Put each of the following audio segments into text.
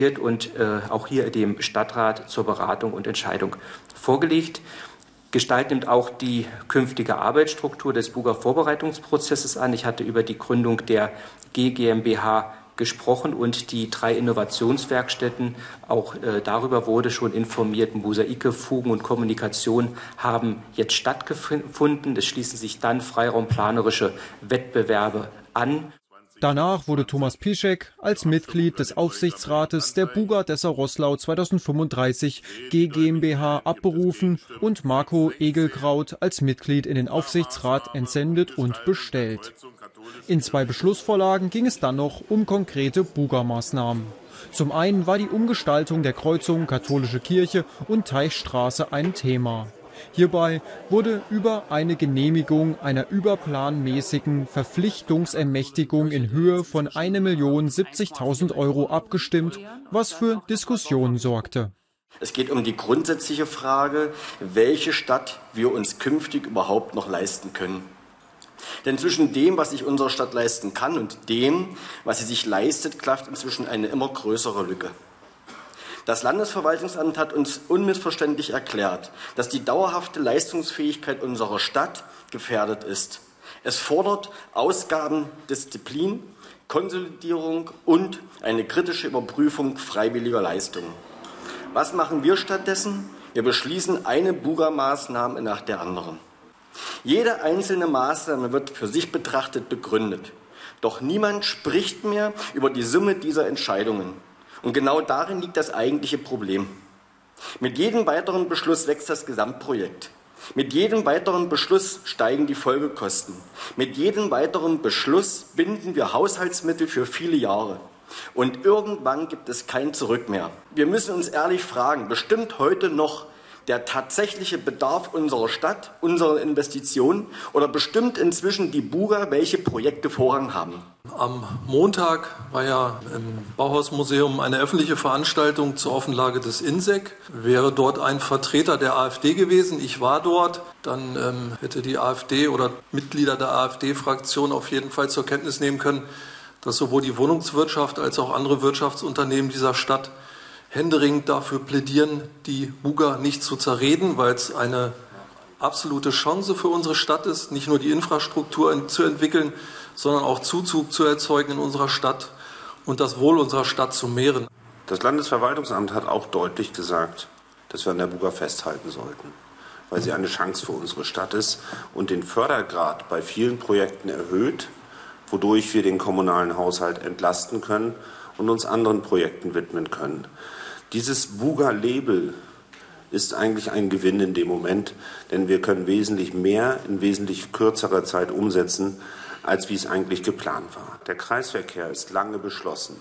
und auch hier dem Stadtrat zur Beratung und Entscheidung vorgelegt. Gestalt nimmt auch die künftige Arbeitsstruktur des Buger Vorbereitungsprozesses an. Ich hatte über die Gründung der GmbH gesprochen und die 3 Innovationswerkstätten. Auch darüber wurde schon informiert. Mosaike, Fugen und Kommunikation haben jetzt stattgefunden. Es schließen sich dann freiraumplanerische Wettbewerbe an. Danach wurde Thomas Piszek als Mitglied des Aufsichtsrates der Buga Dessau-Roßlau 2035 GmbH abberufen und Marco Egelkraut als Mitglied in den Aufsichtsrat entsendet und bestellt. In 2 Beschlussvorlagen ging es dann noch um konkrete Buga-Maßnahmen. Zum einen war die Umgestaltung der Kreuzung Katholische Kirche und Teichstraße ein Thema. Hierbei wurde über eine Genehmigung einer überplanmäßigen Verpflichtungsermächtigung in Höhe von 1.070.000 € abgestimmt, was für Diskussionen sorgte. Es geht um die grundsätzliche Frage, welche Stadt wir uns künftig überhaupt noch leisten können. Denn zwischen dem, was sich unsere Stadt leisten kann, und dem, was sie sich leistet, klafft inzwischen eine immer größere Lücke. Das Landesverwaltungsamt hat uns unmissverständlich erklärt, dass die dauerhafte Leistungsfähigkeit unserer Stadt gefährdet ist. Es fordert Ausgabendisziplin, Konsolidierung und eine kritische Überprüfung freiwilliger Leistungen. Was machen wir stattdessen? Wir beschließen eine Buga-Maßnahme nach der anderen. Jede einzelne Maßnahme wird für sich betrachtet begründet. Doch niemand spricht mehr über die Summe dieser Entscheidungen. Und genau darin liegt das eigentliche Problem. Mit jedem weiteren Beschluss wächst das Gesamtprojekt. Mit jedem weiteren Beschluss steigen die Folgekosten. Mit jedem weiteren Beschluss binden wir Haushaltsmittel für viele Jahre. Und irgendwann gibt es kein Zurück mehr. Wir müssen uns ehrlich fragen, bestimmt heute noch der tatsächliche Bedarf unserer Stadt, unserer Investitionen, oder bestimmt inzwischen die Buga, welche Projekte Vorrang haben? Am Montag war ja im Bauhausmuseum eine öffentliche Veranstaltung zur Offenlage des INSEC. Wäre dort ein Vertreter der AfD gewesen, ich war dort, dann hätte die AfD oder Mitglieder der AfD-Fraktion auf jeden Fall zur Kenntnis nehmen können, dass sowohl die Wohnungswirtschaft als auch andere Wirtschaftsunternehmen dieser Stadt händeringend dafür plädieren, die Buga nicht zu zerreden, weil es eine absolute Chance für unsere Stadt ist, nicht nur die Infrastruktur zu entwickeln, sondern auch Zuzug zu erzeugen in unserer Stadt und das Wohl unserer Stadt zu mehren. Das Landesverwaltungsamt hat auch deutlich gesagt, dass wir an der Buga festhalten sollten, weil sie eine Chance für unsere Stadt ist und den Fördergrad bei vielen Projekten erhöht, wodurch wir den kommunalen Haushalt entlasten können und uns anderen Projekten widmen können. Dieses Buga-Label ist eigentlich ein Gewinn in dem Moment, denn wir können wesentlich mehr in wesentlich kürzerer Zeit umsetzen, als wie es eigentlich geplant war. Der Kreisverkehr ist lange beschlossen.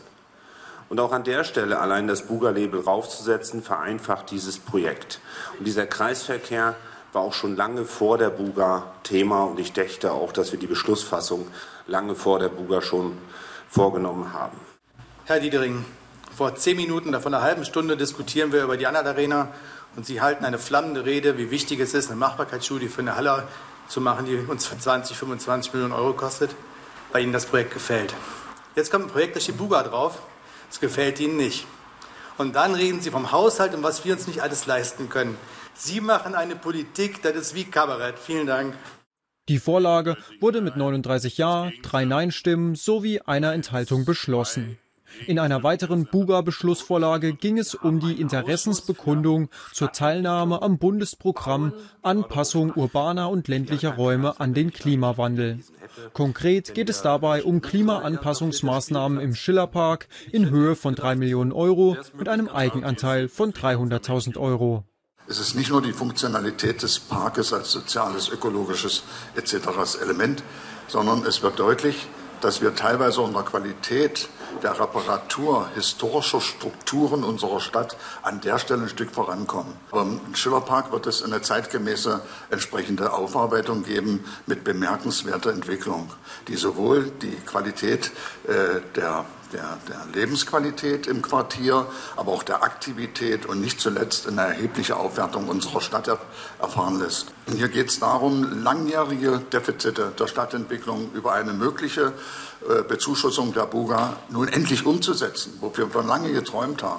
Und auch an der Stelle allein das Buga-Label raufzusetzen, vereinfacht dieses Projekt. Und dieser Kreisverkehr war auch schon lange vor der Buga Thema und ich dächte auch, dass wir die Beschlussfassung lange vor der Buga schon vorgenommen haben. Herr Diedering, vor 10 Minuten, davon einer halben Stunde diskutieren wir über die Anhalt Arena und Sie halten eine flammende Rede, wie wichtig es ist, eine Machbarkeitsstudie für eine Halle zu machen, die uns 20, 25 Millionen Euro kostet, weil Ihnen das Projekt gefällt. Jetzt kommt ein Projekt, da steht Buga drauf, das gefällt Ihnen nicht. Und dann reden Sie vom Haushalt und was wir uns nicht alles leisten können. Sie machen eine Politik, das ist wie Kabarett. Vielen Dank. Die Vorlage wurde mit 39 Ja, 3 Nein-Stimmen sowie einer Enthaltung beschlossen. In einer weiteren Buga-Beschlussvorlage ging es um die Interessensbekundung zur Teilnahme am Bundesprogramm Anpassung urbaner und ländlicher Räume an den Klimawandel. Konkret geht es dabei um Klimaanpassungsmaßnahmen im Schillerpark in Höhe von 3 Millionen Euro mit einem Eigenanteil von 300.000 Euro. Es ist nicht nur die Funktionalität des Parkes als soziales, ökologisches etc. Element, sondern es wird deutlich, dass wir teilweise unter Qualität der Reparatur historischer Strukturen unserer Stadt an der Stelle ein Stück vorankommen. Im Schillerpark wird es eine zeitgemäße entsprechende Aufarbeitung geben mit bemerkenswerter Entwicklung, die sowohl die Qualität der Lebensqualität im Quartier, aber auch der Aktivität und nicht zuletzt eine erhebliche Aufwertung unserer Stadt erfahren lässt. Hier geht es darum, langjährige Defizite der Stadtentwicklung über eine mögliche Bezuschussung der Buga nun endlich umzusetzen, wofür wir lange geträumt haben.